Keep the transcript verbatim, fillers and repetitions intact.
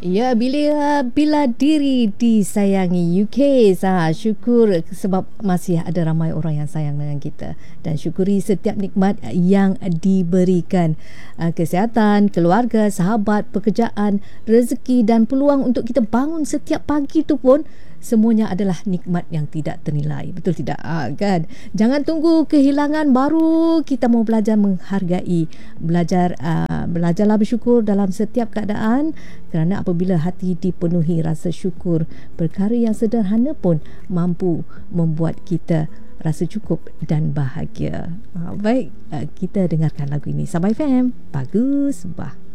Ya, bila bila diri disayangi, U K sah, syukur sebab masih ada ramai orang yang sayang dengan kita, dan syukuri setiap nikmat yang diberikan, uh, kesihatan, keluarga, sahabat, pekerjaan, rezeki dan peluang untuk kita bangun setiap pagi tu pun semuanya adalah nikmat yang tidak ternilai. Betul tidak? Ah, kan? Jangan tunggu kehilangan baru kita mau belajar menghargai. Belajar uh, belajarlah bersyukur dalam setiap keadaan, kerana apabila hati dipenuhi rasa syukur, perkara yang sederhana pun mampu membuat kita rasa cukup dan bahagia. Uh, baik, uh, kita dengarkan lagu ini. Sabah F M, bagus bah.